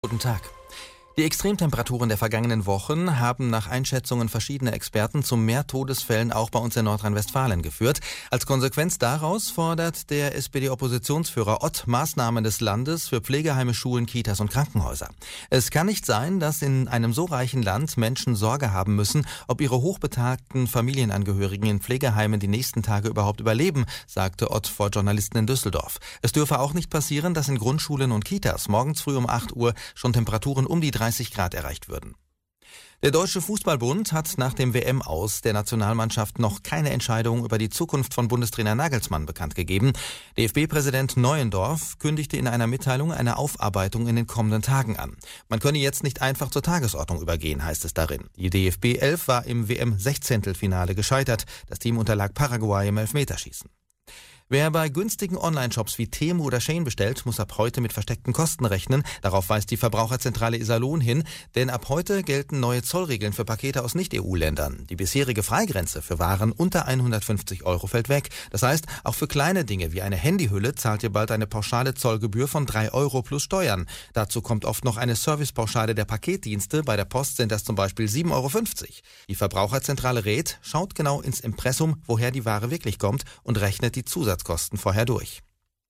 Guten Tag. Die Extremtemperaturen der vergangenen Wochen haben nach Einschätzungen verschiedener Experten zu mehr Todesfällen auch bei uns in Nordrhein-Westfalen geführt. Als Konsequenz daraus fordert der SPD-Oppositionsführer Ott Maßnahmen des Landes für Pflegeheime, Schulen, Kitas und Krankenhäuser. Es kann nicht sein, dass in einem so reichen Land Menschen Sorge haben müssen, ob ihre hochbetagten Familienangehörigen in Pflegeheimen die nächsten Tage überhaupt überleben, sagte Ott vor Journalisten in Düsseldorf. Es dürfe auch nicht passieren, dass in Grundschulen und Kitas morgens früh um 8 Uhr schon Temperaturen um die 30 Grad erreicht würden. Der Deutsche Fußballbund hat nach dem WM-Aus der Nationalmannschaft noch keine Entscheidung über die Zukunft von Bundestrainer Nagelsmann bekannt gegeben. DFB-Präsident Neuendorf kündigte in einer Mitteilung eine Aufarbeitung in den kommenden Tagen an. Man könne jetzt nicht einfach zur Tagesordnung übergehen, heißt es darin. Die DFB 11 war im WM-Sechzehntelfinale gescheitert. Das Team unterlag Paraguay im Elfmeterschießen. Wer bei günstigen Online-Shops wie Temu oder Shein bestellt, muss ab heute mit versteckten Kosten rechnen. Darauf weist die Verbraucherzentrale Iserlohn hin, denn ab heute gelten neue Zollregeln für Pakete aus Nicht-EU-Ländern. Die bisherige Freigrenze für Waren unter 150 € fällt weg. Das heißt, auch für kleine Dinge wie eine Handyhülle zahlt ihr bald eine pauschale Zollgebühr von 3 € plus Steuern. Dazu kommt oft noch eine Servicepauschale der Paketdienste. Bei der Post sind das zum Beispiel 7,50 €. Die Verbraucherzentrale rät, schaut genau ins Impressum, woher die Ware wirklich kommt und rechnet die Zusatzkosten vorher durch.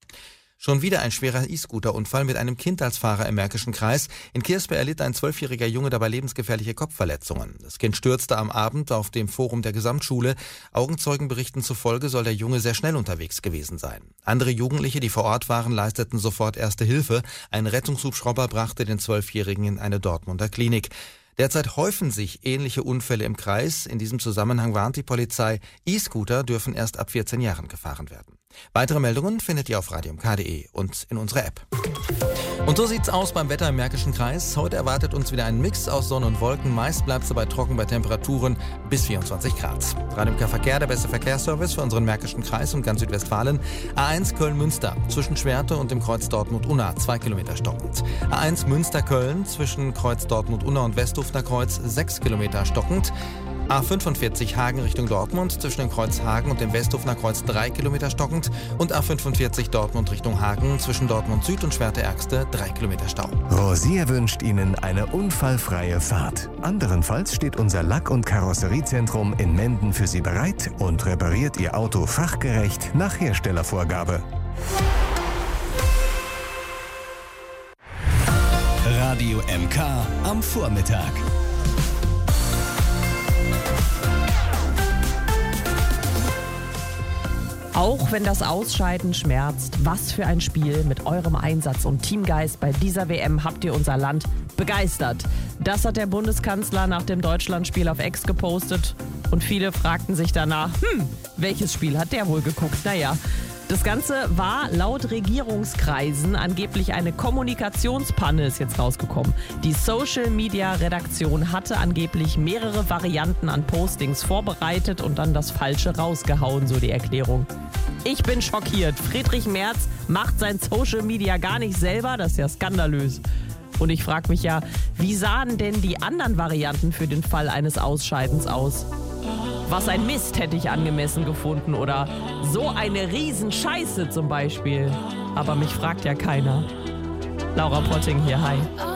Schon wieder ein schwerer E-Scooter-Unfall mit einem Kind als Fahrer im Märkischen Kreis. In Kirspe erlitt ein 12-jähriger Junge dabei lebensgefährliche Kopfverletzungen. Das Kind stürzte am Abend auf dem Forum der Gesamtschule. Augenzeugenberichten zufolge soll der Junge sehr schnell unterwegs gewesen sein. Andere Jugendliche, die vor Ort waren, leisteten sofort erste Hilfe. Ein Rettungshubschrauber brachte den 12-Jährigen in eine Dortmunder Klinik. Derzeit häufen sich ähnliche Unfälle im Kreis. In diesem Zusammenhang warnt die Polizei, E-Scooter dürfen erst ab 14 Jahren gefahren werden. Weitere Meldungen findet ihr auf radiomk.de und in unserer App. Und so sieht's aus beim Wetter im Märkischen Kreis. Heute erwartet uns wieder ein Mix aus Sonne und Wolken. Meist bleibt es dabei trocken bei Temperaturen bis 24 Grad. Radio Verkehr, der beste Verkehrsservice für unseren Märkischen Kreis und ganz Südwestfalen. A1 Köln-Münster zwischen Schwerte und dem Kreuz Dortmund-Unna 2 Kilometer stockend. A1 Münster-Köln zwischen Kreuz Dortmund-Unna und Westdufner Kreuz 6 Kilometer stockend. A45 Hagen Richtung Dortmund zwischen dem Kreuz Hagen und dem Westdufner Kreuz 3 Kilometer stockend und A45 Dortmund Richtung Hagen zwischen Dortmund Süd und Schwerte-Ergste 3 Kilometer Stau. Rosier wünscht Ihnen eine unfallfreie Fahrt. Anderenfalls steht unser Lack- und Karosseriezentrum in Menden für Sie bereit und repariert Ihr Auto fachgerecht nach Herstellervorgabe. Radio MK am Vormittag. Auch wenn das Ausscheiden schmerzt, was für ein Spiel. Mit eurem Einsatz und Teamgeist bei dieser WM habt ihr unser Land begeistert. Das hat der Bundeskanzler nach dem Deutschlandspiel auf X gepostet. Und viele fragten sich danach, welches Spiel hat der wohl geguckt? Naja, das Ganze war laut Regierungskreisen angeblich eine Kommunikationspanne, ist jetzt rausgekommen. Die Social-Media-Redaktion hatte angeblich mehrere Varianten an Postings vorbereitet und dann das Falsche rausgehauen, so die Erklärung. Ich bin schockiert. Friedrich Merz macht sein Social-Media gar nicht selber, das ist ja skandalös. Und ich frage mich ja, wie sahen denn die anderen Varianten für den Fall eines Ausscheidens aus? Was ein Mist hätte ich angemessen gefunden oder so eine Riesenscheiße zum Beispiel. Aber mich fragt ja keiner. Laura Potting hier, hi.